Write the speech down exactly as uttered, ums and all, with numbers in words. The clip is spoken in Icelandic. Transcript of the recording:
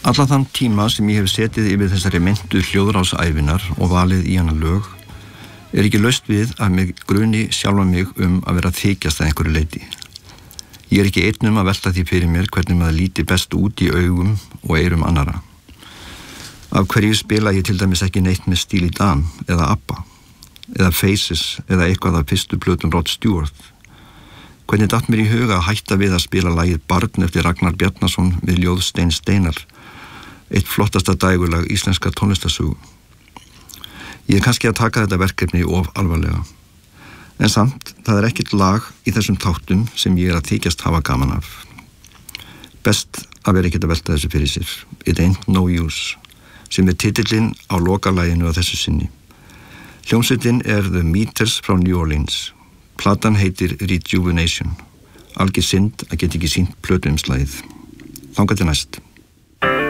Alla þann tíma sem ég hef setið yfir þessari meintu hljóðrásævinar og valið í hana lög er ekki laust við að mig gruni sjálfa mig um að vera að þykjast að einhverju leyti. Ég er ekki einn um að velta því fyrir mér hvernig maður líti best út í augum og eyrum annara. Af hverju spila ég til dæmis ekki neitt með Steely Dan eða ABBA eða Faces eða eitthvað af fyrstu plötum Rod Stewart. Hvernig datt mér í huga að hætta við að spila lagið Barn eftir Ragnar Bjarnason við ljóð Stein Steinar, eitt flottasta dægurlag íslenska tónlistarsögu. Ég er kannski að taka þetta verkefni of alvarlega. En samt, það er ekkert lag í þessum þáttum sem ég er að þykjast hafa gaman af. Best að vera ekkert að velta þessu fyrir sér. It ain't no use, sem er titillinn á lokalaginu að þessu sinni. Hljómsveitin er The Meters frá New Orleans. Platan heitir Rejuvenation. Algjör synd að geta ekki sýnt plötuumslagið. Þangað til næst.